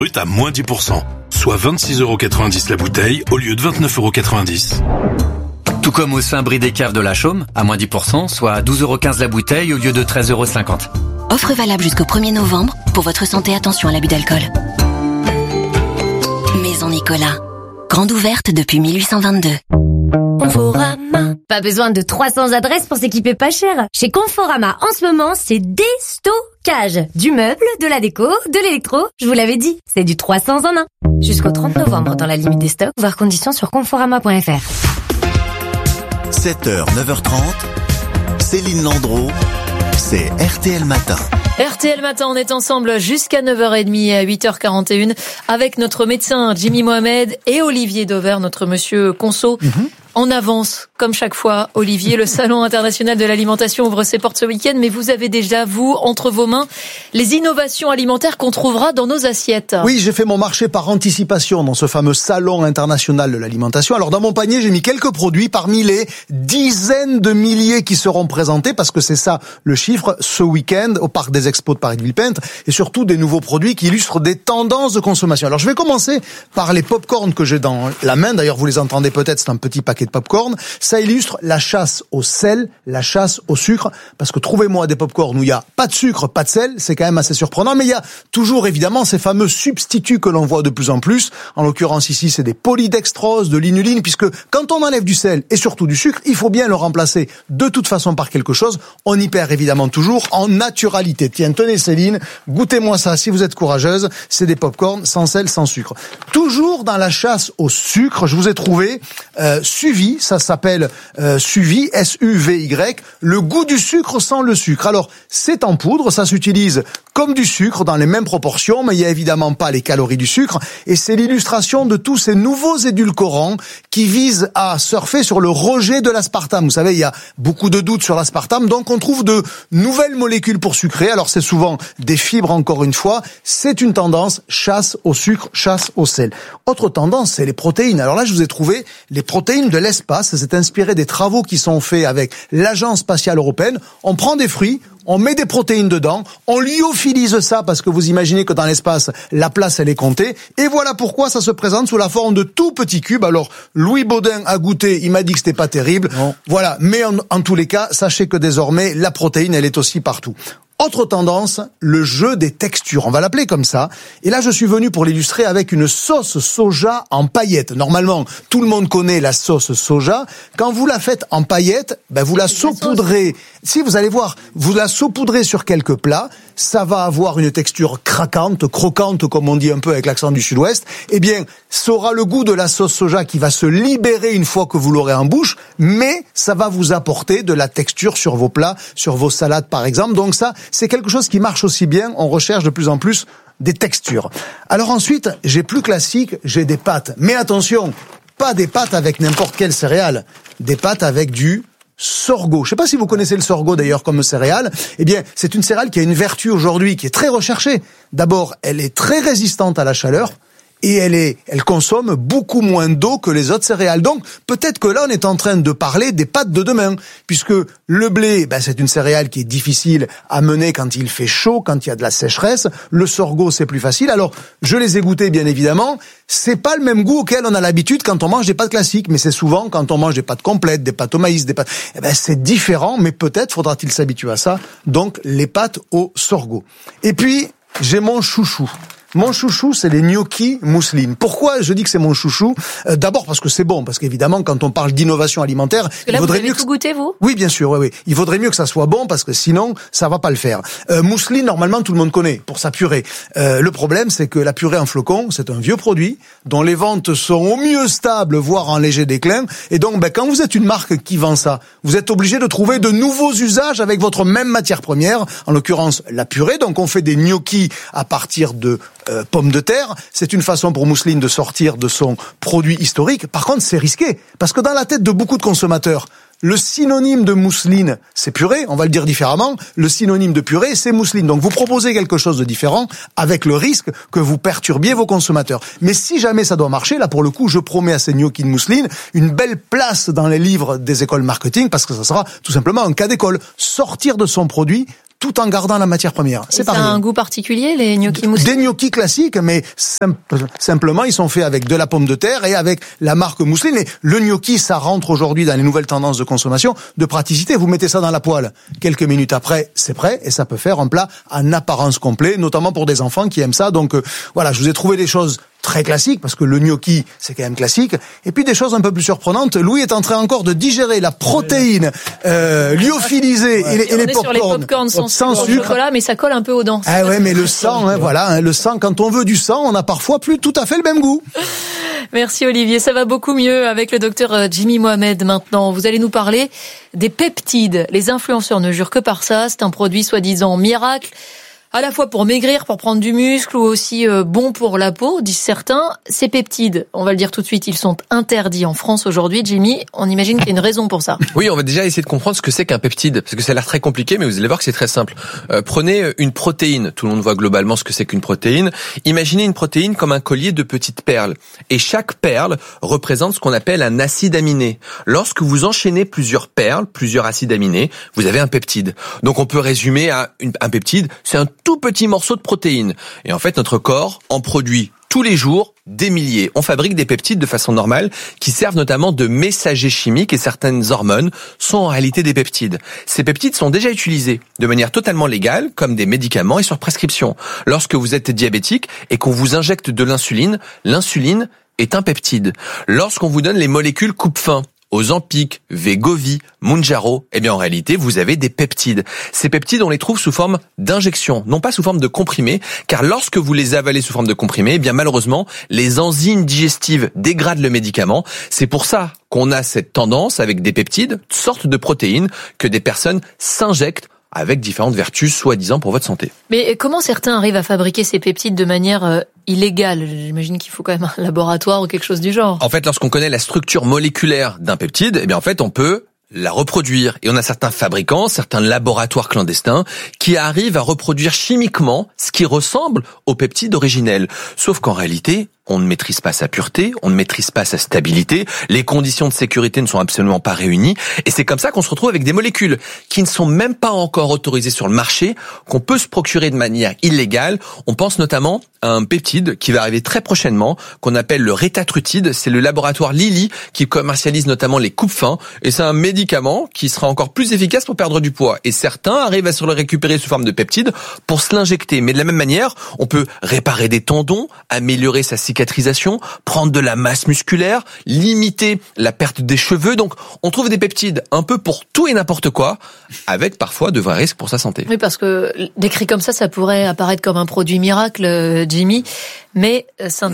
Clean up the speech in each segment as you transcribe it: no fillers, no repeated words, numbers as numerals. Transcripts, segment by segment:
Brut à moins 10%, soit 26,90€ la bouteille au lieu de 29,90€. Tout comme au Saint-Brie des Caves de la Chaume, à moins 10%, soit 12,15€ la bouteille au lieu de 13,50€. Offre valable jusqu'au 1er novembre. Pour votre santé, attention à l'abus d'alcool. Maison Nicolas. Grande ouverte depuis 1822. Conforama. Pas besoin de 300 adresses pour s'équiper pas cher. Chez Conforama, en ce moment, c'est déstockage. Du meuble, de la déco, de l'électro. Je vous l'avais dit, c'est du 300 en 1. Jusqu'au 30 novembre dans la limite des stocks, voir conditions sur conforama.fr. 7h, 9h30, Céline Landreau, c'est RTL Matin. RTL Matin, on est ensemble jusqu'à 9h30 et à 8h41 avec notre médecin Jimmy Mohamed et Olivier Dover, notre monsieur Conso. En avance, comme chaque fois, Olivier, le Salon international de l'alimentation ouvre ses portes ce week-end, mais vous avez déjà, vous, entre vos mains, les innovations alimentaires qu'on trouvera dans nos assiettes. Oui, j'ai fait mon marché par anticipation dans ce fameux Salon international de l'alimentation. Alors, dans mon panier, j'ai mis quelques produits parmi les dizaines de milliers qui seront présentés, parce que c'est ça le chiffre, ce week-end, au Parc des Expos de Paris-Villepinte, et surtout des nouveaux produits qui illustrent des tendances de consommation. Alors, je vais commencer par les pop-corn que j'ai dans la main. D'ailleurs, vous les entendez peut-être, c'est un petit paquet de pop-corn. Ça illustre la chasse au sel, la chasse au sucre, parce que trouvez-moi des pop-corn où il y a pas de sucre, pas de sel, c'est quand même assez surprenant, mais il y a toujours évidemment ces fameux substituts que l'on voit de plus en plus. En l'occurrence ici, c'est des polydextrose, de l'inuline, puisque quand on enlève du sel et surtout du sucre, il faut bien le remplacer de toute façon par quelque chose. On y perd évidemment toujours en naturalité. Tiens, tenez Céline, goûtez-moi ça si vous êtes courageuse, c'est des pop-corn sans sel, sans sucre. Toujours dans la chasse au sucre, je vous ai trouvé Suvi, ça s'appelle Suvi, S-U-V-Y, le goût du sucre sans le sucre. Alors, c'est en poudre, ça s'utilise comme du sucre dans les mêmes proportions, mais il n'y a évidemment pas les calories du sucre, et c'est l'illustration de tous ces nouveaux édulcorants qui visent à surfer sur le rejet de l'aspartame. Vous savez, il y a beaucoup de doutes sur l'aspartame, donc on trouve de nouvelles molécules pour sucrer. Alors c'est souvent des fibres, encore une fois, c'est une tendance, chasse au sucre, chasse au sel. Autre tendance, c'est les protéines. Alors là, je vous ai trouvé les protéines de l'espace, c'est inspiré des travaux qui sont faits avec l'Agence spatiale européenne. On prend des fruits, on met des protéines dedans, on lyophilise ça parce que vous imaginez que dans l'espace, la place elle est comptée, et voilà pourquoi ça se présente sous la forme de tout petits cubes. Alors Louis Baudin a goûté, il m'a dit que c'était pas terrible. Non. Voilà, mais en tous les cas, sachez que désormais la protéine elle est aussi partout. Autre tendance, le jeu des textures, on va l'appeler comme ça. Et là, je suis venu pour l'illustrer avec une sauce soja en paillettes. Normalement, tout le monde connaît la sauce soja. Quand vous la faites en paillettes, vous la saupoudrez. Si, vous allez voir, vous la saupoudrez sur quelques plats. Ça va avoir une texture craquante, croquante, comme on dit un peu avec l'accent du sud-ouest. Eh bien, ça aura le goût de la sauce soja qui va se libérer une fois que vous l'aurez en bouche, mais ça va vous apporter de la texture sur vos plats, sur vos salades par exemple. Donc ça, c'est quelque chose qui marche aussi bien. On recherche de plus en plus des textures. Alors ensuite, j'ai plus classique, j'ai des pâtes. Mais attention, pas des pâtes avec n'importe quelle céréale. Des pâtes avec du sorgho. Je sais pas si vous connaissez le sorgho d'ailleurs comme céréale. Eh bien, c'est une céréale qui a une vertu aujourd'hui qui est très recherchée. D'abord, elle est très résistante à la chaleur. Et elle consomme beaucoup moins d'eau que les autres céréales. Donc, peut-être que là, on est en train de parler des pâtes de demain. Puisque le blé, c'est une céréale qui est difficile à mener quand il fait chaud, quand il y a de la sécheresse. Le sorgho, c'est plus facile. Alors, je les ai goûtés, bien évidemment. C'est pas le même goût auquel on a l'habitude quand on mange des pâtes classiques. Mais c'est souvent quand on mange des pâtes complètes, des pâtes au maïs, des pâtes... c'est différent, mais peut-être faudra-t-il s'habituer à ça. Donc, les pâtes au sorgho. Et puis, j'ai mon chouchou. Mon chouchou, c'est les gnocchis mousseline. Pourquoi je dis que c'est mon chouchou ? D'abord parce que c'est bon, parce qu'évidemment, quand on parle d'innovation alimentaire, il vaudrait mieux que... Tout goûté, vous ? Oui, bien sûr, oui. Il vaudrait mieux que ça soit bon, parce que sinon, ça va pas le faire. Mousseline, normalement, tout le monde connaît, pour sa purée. Le problème, c'est que la purée en flocons, c'est un vieux produit, dont les ventes sont au mieux stables, voire en léger déclin. Et donc, quand vous êtes une marque qui vend ça, vous êtes obligé de trouver de nouveaux usages avec votre même matière première, en l'occurrence, la purée. Donc, on fait des gnocchis à partir de pommes de terre. C'est une façon pour Mousseline de sortir de son produit historique. Par contre, c'est risqué, parce que dans la tête de beaucoup de consommateurs, le synonyme de mousseline, c'est purée, on va le dire différemment. Le synonyme de purée, c'est mousseline. Donc vous proposez quelque chose de différent avec le risque que vous perturbiez vos consommateurs. Mais si jamais ça doit marcher, là pour le coup, je promets à ces gnocchis de mousseline une belle place dans les livres des écoles marketing, parce que ça sera tout simplement un cas d'école. Sortir de son produit tout en gardant la matière première. C'est pas un goût particulier, les gnocchis mousseline? Des gnocchis classiques, mais simplement, ils sont faits avec de la pomme de terre et avec la marque mousseline. Et le gnocchi, ça rentre aujourd'hui dans les nouvelles tendances de consommation, de praticité. Vous mettez ça dans la poêle. Quelques minutes après, c'est prêt et ça peut faire un plat en apparence complet, notamment pour des enfants qui aiment ça. Donc, voilà, je vous ai trouvé des choses très classique, parce que le gnocchi, c'est quand même classique. Et puis des choses un peu plus surprenantes. Louis est en train encore de digérer la protéine lyophilisée et les pop-corn sans sucre. Chocolat, mais ça colle un peu aux dents. Ah ouais, mais le sang, le sang, quand on veut du sang, on a parfois plus tout à fait le même goût. Merci Olivier, ça va beaucoup mieux avec le docteur Jimmy Mohamed maintenant. Vous allez nous parler des peptides. Les influenceurs ne jurent que par ça. C'est un produit soi-disant miracle, à la fois pour maigrir, pour prendre du muscle, ou aussi bon pour la peau, disent certains. Ces peptides, on va le dire tout de suite, ils sont interdits en France aujourd'hui. Jimmy, on imagine qu'il y a une raison pour ça. Oui, on va déjà essayer de comprendre ce que c'est qu'un peptide, parce que ça a l'air très compliqué, mais vous allez voir que c'est très simple. Prenez une protéine, tout le monde voit globalement ce que c'est qu'une protéine. Imaginez une protéine comme un collier de petites perles, et chaque perle représente ce qu'on appelle un acide aminé. Lorsque vous enchaînez plusieurs perles, plusieurs acides aminés, vous avez un peptide. Donc on peut résumer à un peptide, c'est un tout petit morceau de protéine. Et en fait, notre corps en produit tous les jours des milliers. On fabrique des peptides de façon normale qui servent notamment de messagers chimiques, et certaines hormones sont en réalité des peptides. Ces peptides sont déjà utilisés de manière totalement légale comme des médicaments et sur prescription. Lorsque vous êtes diabétique et qu'on vous injecte de l'insuline, l'insuline est un peptide. Lorsqu'on vous donne les molécules coupe-faim, Ozempic, Wegovy, Mounjaro, eh bien en réalité, vous avez des peptides. Ces peptides, on les trouve sous forme d'injection, non pas sous forme de comprimés, car lorsque vous les avalez sous forme de comprimés, eh bien malheureusement, les enzymes digestives dégradent le médicament. C'est pour ça qu'on a cette tendance avec des peptides, sorte de protéines, que des personnes s'injectent avec différentes vertus, soi-disant, pour votre santé. Mais comment certains arrivent à fabriquer ces peptides de manière illégale? J'imagine qu'il faut quand même un laboratoire ou quelque chose du genre. En fait, lorsqu'on connaît la structure moléculaire d'un peptide, eh bien en fait, on peut la reproduire. Et on a certains fabricants, certains laboratoires clandestins qui arrivent à reproduire chimiquement ce qui ressemble au peptide originel. Sauf qu'en réalité, on ne maîtrise pas sa pureté, on ne maîtrise pas sa stabilité, les conditions de sécurité ne sont absolument pas réunies, et c'est comme ça qu'on se retrouve avec des molécules qui ne sont même pas encore autorisées sur le marché, qu'on peut se procurer de manière illégale. On pense notamment à un peptide qui va arriver très prochainement, qu'on appelle le rétatrutide. C'est le laboratoire Lilly qui commercialise notamment les coupe-faim, et c'est un médicament qui sera encore plus efficace pour perdre du poids. Et certains arrivent à se le récupérer sous forme de peptide pour se l'injecter. Mais de la même manière, on peut réparer des tendons, améliorer sa cicatrisation, prendre de la masse musculaire, limiter la perte des cheveux. Donc, on trouve des peptides un peu pour tout et n'importe quoi, avec parfois de vrais risques pour sa santé. Oui, parce que décrit comme ça pourrait apparaître comme un produit miracle, Jimmy, mais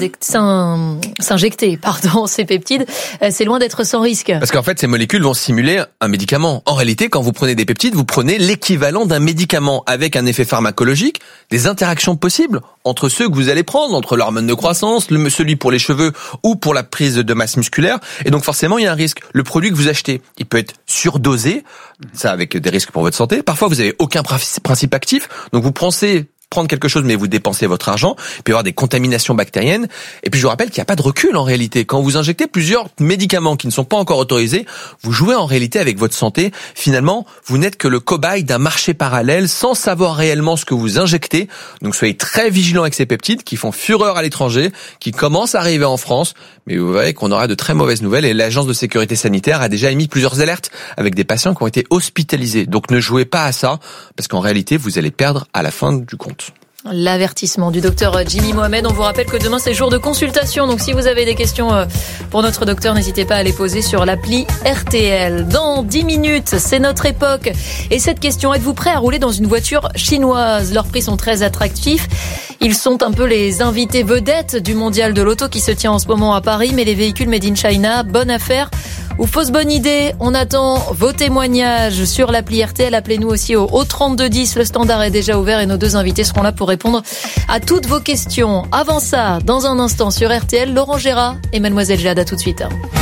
s'injecter, ces peptides, c'est loin d'être sans risque. Parce qu'en fait, ces molécules vont simuler un médicament. En réalité, quand vous prenez des peptides, vous prenez l'équivalent d'un médicament avec un effet pharmacologique, des interactions possibles entre ceux que vous allez prendre, entre l'hormone de croissance, celui pour les cheveux ou pour la prise de masse musculaire. Et donc forcément, il y a un risque. Le produit que vous achetez, il peut être surdosé, ça avec des risques pour votre santé. Parfois, vous n'avez aucun principe actif, donc vous pensez prendre quelque chose, mais vous dépensez votre argent. Il peut y avoir des contaminations bactériennes. Et puis je vous rappelle qu'il n'y a pas de recul en réalité. Quand vous injectez plusieurs médicaments qui ne sont pas encore autorisés, vous jouez en réalité avec votre santé. Finalement, vous n'êtes que le cobaye d'un marché parallèle sans savoir réellement ce que vous injectez. Donc soyez très vigilants avec ces peptides qui font fureur à l'étranger, qui commencent à arriver en France. Mais vous verrez qu'on aura de très mauvaises nouvelles, et l'Agence de sécurité sanitaire a déjà émis plusieurs alertes avec des patients qui ont été hospitalisés. Donc ne jouez pas à ça, parce qu'en réalité, vous allez perdre à la fin du compte. L'avertissement du docteur Jimmy Mohamed. On vous rappelle que demain c'est jour de consultation, donc si vous avez des questions pour notre docteur, n'hésitez pas à les poser sur l'appli RTL. Dans 10 minutes, c'est notre époque, et cette question: êtes-vous prêt à rouler dans une voiture chinoise? Leurs prix sont très attractifs, ils sont un peu les invités vedettes du mondial de l'auto qui se tient en ce moment à Paris. Mais les véhicules made in China, bonne affaire ou fausse bonne idée? On attend vos témoignages sur l'appli RTL. Appelez-nous aussi au 3210, le standard est déjà ouvert et nos deux invités seront là pour répondre à toutes vos questions. Avant ça, dans un instant sur RTL, Laurent Gérard et Mademoiselle Jade. À tout de suite.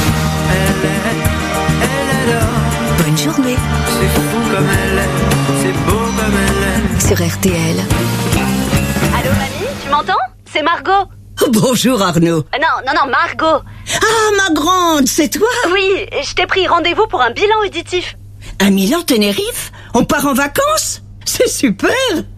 Bonne journée. C'est fou comme elle est, c'est beau comme elle est. Sur RTL. Allô mamie, tu m'entends? C'est Margot. Bonjour Arnaud. Non, Margot. Ah, ma grande, c'est toi? Oui, je t'ai pris rendez-vous pour un bilan auditif. Un Milan Tenerife? On part en vacances? C'est super!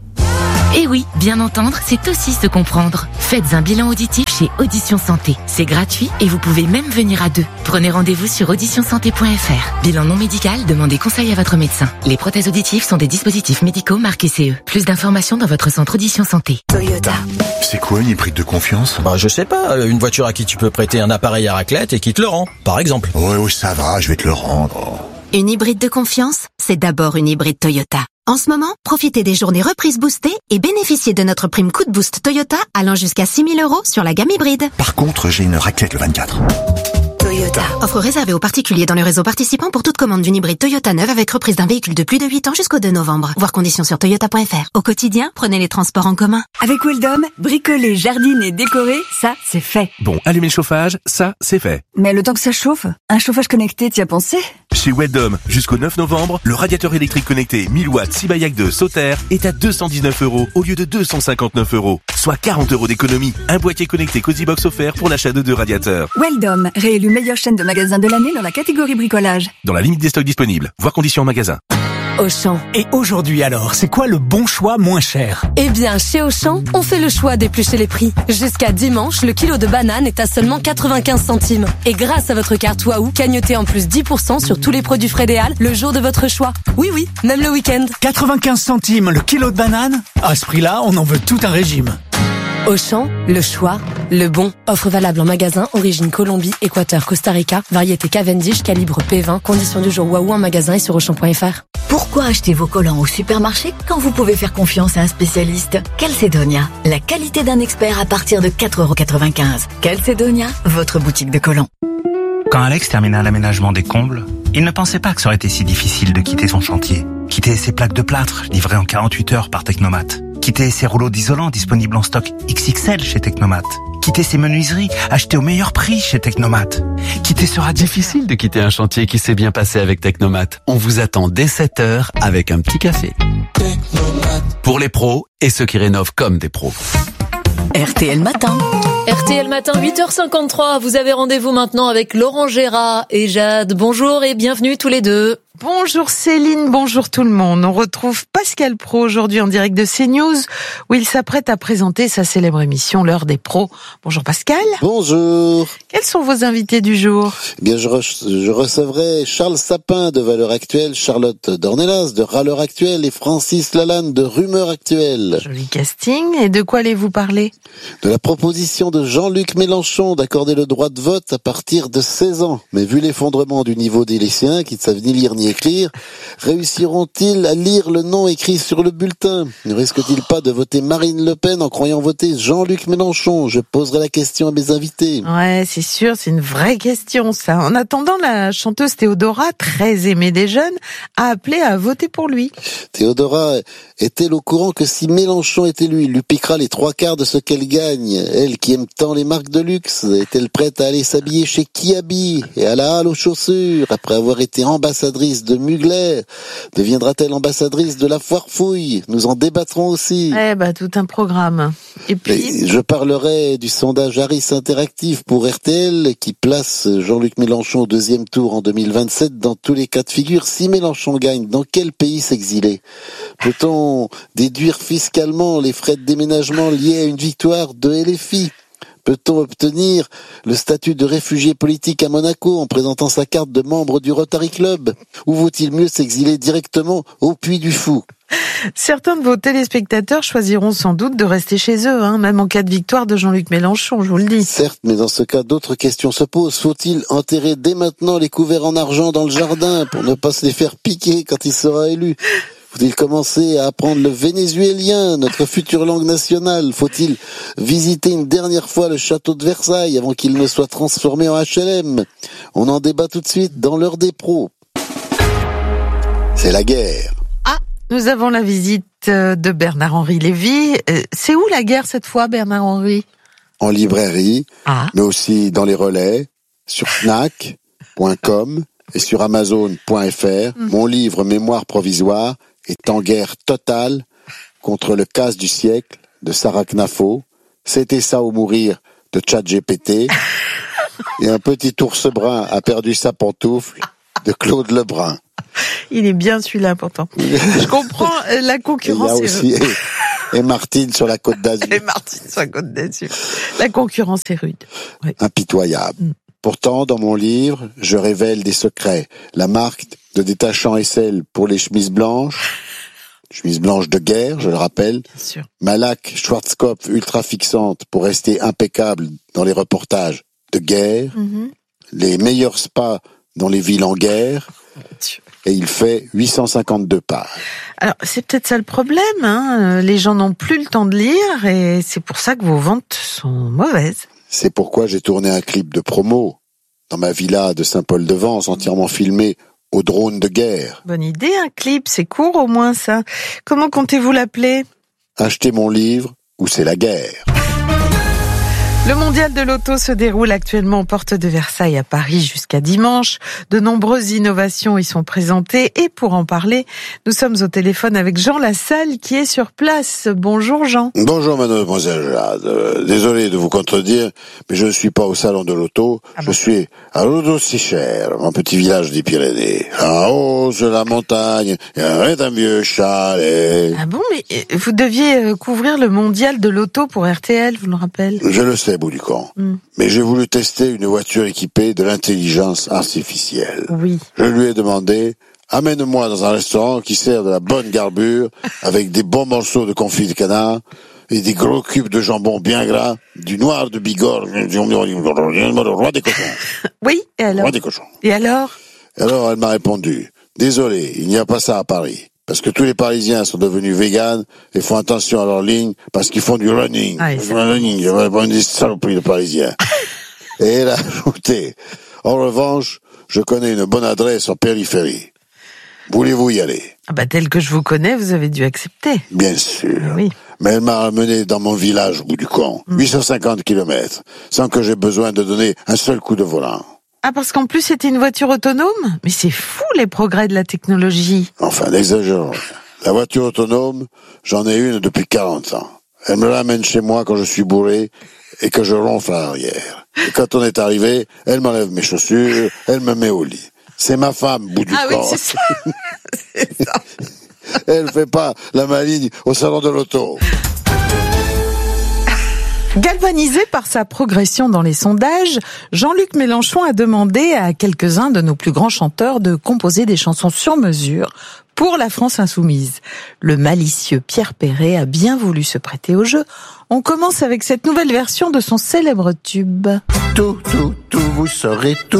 Et oui, bien entendre, c'est aussi se comprendre. Faites un bilan auditif chez Audition Santé. C'est gratuit et vous pouvez même venir à deux. Prenez rendez-vous sur auditionsanté.fr. Bilan non médical, demandez conseil à votre médecin. Les prothèses auditives sont des dispositifs médicaux marqués CE. Plus d'informations dans votre centre Audition Santé. Toyota. C'est quoi une hybride de confiance? Je sais pas, une voiture à qui tu peux prêter un appareil à raclette et qui te le rend, par exemple. Ouais, ça va, je vais te le rendre. Une hybride de confiance, c'est d'abord une hybride Toyota. En ce moment, profitez des journées reprises boostées et bénéficiez de notre prime coup de boost Toyota allant jusqu'à 6 000 € sur la gamme hybride. Par contre, j'ai une raclette le 24. Toyota. Offre réservée aux particuliers dans le réseau participant pour toute commande d'une hybride Toyota neuve avec reprise d'un véhicule de plus de 8 ans jusqu'au 2 novembre. Voir conditions sur toyota.fr. Au quotidien, prenez les transports en commun. Avec Weldom, bricoler, jardiner, décorer, ça, c'est fait. Bon, allumer le chauffage, ça, c'est fait. Mais le temps que ça chauffe, un chauffage connecté, t'y as pensé? Chez Weldom, jusqu'au 9 novembre, le radiateur électrique connecté 1000 watts Sibayak 2 Sauter est à 219 € au lieu de 259 €. Soit 40 € d'économie. Un boîtier connecté Cozybox offert pour l'achat de 2 radiateurs. Weldom, réélu meilleure chaîne de magasins de l'année dans la catégorie bricolage. Dans la limite des stocks disponibles. Voir conditions en magasin. Auchan. Et aujourd'hui alors, c'est quoi le bon choix moins cher? Eh bien, chez Auchan, on fait le choix d'éplucher les prix. Jusqu'à dimanche, le kilo de banane est à seulement 95 centimes. Et grâce à votre carte Waouh, cagnotez en plus 10% sur tous les produits Frédéal le jour de votre choix. Oui, même le week-end. 95 centimes le kilo de banane? À ce prix-là, on en veut tout un régime. Auchan, le choix, le bon. Offre valable en magasin, origine Colombie, Équateur, Costa Rica, variété Cavendish, calibre P20, conditions du jour Waouh en magasin et sur Auchan.fr. Pourquoi acheter vos collants au supermarché quand vous pouvez faire confiance à un spécialiste? Calcedonia, la qualité d'un expert à partir de 4,95 €. Calcedonia, votre boutique de collants. Quand Alex termina l'aménagement des combles, il ne pensait pas que ça aurait été si difficile de quitter son chantier. Quitter ses plaques de plâtre livrées en 48 heures par Technomat. Quitter ses rouleaux d'isolant disponibles en stock XXL chez Technomat. Quitter ses menuiseries achetées au meilleur prix chez Technomat. Quitter sera difficile de quitter un chantier qui s'est bien passé avec Technomat. On vous attend dès 7 h avec un petit café. Technomat. Pour les pros et ceux qui rénovent comme des pros. RTL Matin. RTL Matin, 8h53. Vous avez rendez-vous maintenant avec Laurent Gérard et Jade. Bonjour et bienvenue tous les deux. Bonjour Céline, bonjour tout le monde. On retrouve Pascal Praud aujourd'hui en direct de CNews où il s'apprête à présenter sa célèbre émission L'heure des pros. Bonjour Pascal. Bonjour. Quels sont vos invités du jour? Eh bien, je recevrai Charles Sapin de Valeurs Actuelles, Charlotte Dornelas de Râleurs Actuelles et Francis Lalanne de Rumeurs Actuelles. Joli casting. Et de quoi allez-vous parler? De la proposition de Jean-Luc Mélenchon d'accorder le droit de vote à partir de 16 ans. Mais vu l'effondrement du niveau des lycéens qui ne savent ni lire ni écrire, réussiront-ils à lire le nom écrit sur le bulletin? Ne risquent-ils pas de voter Marine Le Pen en croyant voter Jean-Luc Mélenchon? Je poserai la question à mes invités. Ouais, c'est sûr, c'est une vraie question ça. En attendant, la chanteuse Théodora, très aimée des jeunes, a appelé à voter pour lui. Théodora est-elle au courant que si Mélenchon est élu, il lui piquera les 3/4 de ce qu'elle gagne? Elle qui aime tant les marques de luxe, est-elle prête à aller s'habiller chez Kiabi et à la halle aux chaussures après avoir été ambassadrice de Mugler? Deviendra-t-elle ambassadrice de la Foire Fouille? Nous en débattrons aussi. Tout un programme. Et puis, je parlerai du sondage Harris Interactive pour RTL qui place Jean-Luc Mélenchon au 2e tour en 2027 dans tous les cas de figure. Si Mélenchon gagne, dans quel pays s'exiler? Peut-on déduire fiscalement les frais de déménagement liés à une victoire de LFI? Peut-on obtenir le statut de réfugié politique à Monaco en présentant sa carte de membre du Rotary Club? Ou vaut-il mieux s'exiler directement au Puy du Fou? Certains de vos téléspectateurs choisiront sans doute de rester chez eux, même en cas de victoire de Jean-Luc Mélenchon, je vous le dis. Certes, mais dans ce cas, d'autres questions se posent. Faut-il enterrer dès maintenant les couverts en argent dans le jardin pour ne pas se les faire piquer quand il sera élu? Faut-il commencer à apprendre le vénézuélien, notre future langue nationale? Faut-il visiter une dernière fois le château de Versailles avant qu'il ne soit transformé en HLM? On en débat tout de suite dans l'heure des pros. C'est la guerre. Nous avons la visite de Bernard-Henri Lévy. C'est où la guerre cette fois, Bernard-Henri? En librairie, mais aussi dans les relais, sur Fnac.com et sur Amazon.fr. Mon livre Mémoire provisoire est en guerre totale contre le casse du siècle de Sarah Knafo. C'était ça ou mourir de ChatGPT. Et un petit ours brun a perdu sa pantoufle de Claude Lebrun. Il est bien celui-là pourtant. Je comprends la concurrence. Il y a aussi et Martine sur la Côte d'Azur. Et Martine sur la Côte d'Azur. La concurrence est rude. Oui. Impitoyable. Pourtant, dans mon livre, je révèle des secrets. La marque de détachant aisselle pour les chemises blanches de guerre, je le rappelle. Bien sûr. Malac Schwarzkopf ultra fixante pour rester impeccable dans les reportages de guerre. Les meilleurs spas dans les villes en guerre. Et il fait 852 pages. Alors, c'est peut-être ça le problème, hein. Les gens n'ont plus le temps de lire et c'est pour ça que vos ventes sont mauvaises. C'est pourquoi j'ai tourné un clip de promo dans ma villa de Saint-Paul-de-Vence, entièrement filmé au drone de guerre. Bonne idée, un clip, c'est court au moins ça. Comment comptez-vous l'appeler ? Achetez mon livre ou c'est la guerre. Le mondial de l'auto se déroule actuellement aux portes de Versailles à Paris jusqu'à dimanche. De nombreuses innovations y sont présentées et pour en parler, nous sommes au téléphone avec Jean Lassalle qui est sur place. Bonjour Jean. Bonjour mademoiselle Jade. Désolé de vous contredire, mais je ne suis pas au salon de l'auto. Je suis à Lodo-Sichère, mon petit village des Pyrénées. En haut de la montagne, il y a un vieux chalet. Ah bon, mais vous deviez couvrir le mondial de l'auto pour RTL, vous le rappelez ? Je le sais, bout du camp. Mais j'ai voulu tester une voiture équipée de l'intelligence artificielle. Oui. Je lui ai demandé, amène-moi dans un restaurant qui sert de la bonne garbure, avec des bons morceaux de confit de canard, et des gros cubes de jambon bien gras, du noir de Bigorre, le roi des cochons. Oui, et alors ? Roi des cochons. Et alors ? Alors elle m'a répondu, désolé, il n'y a pas ça à Paris. Parce que tous les Parisiens sont devenus véganes et font attention à leur ligne parce qu'ils font du running. Ah, running, je vais pas des saloperies de Parisiens. Et elle a ajouté, en revanche, je connais une bonne adresse en périphérie. Voulez-vous y aller? Ah bah, tel que je vous connais, vous avez dû accepter. Bien sûr. Oui. Mais elle m'a ramené dans mon village au bout du camp, 850 kilomètres, sans que j'aie besoin de donner un seul coup de volant. Ah, parce qu'en plus, c'était une voiture autonome ? Mais c'est fou, les progrès de la technologie. Enfin, n'exagérons rien. La voiture autonome, j'en ai une depuis 40 ans. Elle me l'amène chez moi quand je suis bourré et que je ronfle à l'arrière. Et quand on est arrivé, elle m'enlève mes chaussures, elle me met au lit. C'est ma femme, bout du corps. Ah oui, c'est ça. C'est ça. Elle fait pas la maligne au salon de l'auto. Galvanisé par sa progression dans les sondages, Jean-Luc Mélenchon a demandé à quelques-uns de nos plus grands chanteurs de composer des chansons sur mesure pour la France insoumise. Le malicieux Pierre Perret a bien voulu se prêter au jeu. On commence avec cette nouvelle version de son célèbre tube. Tout, vous saurez tout.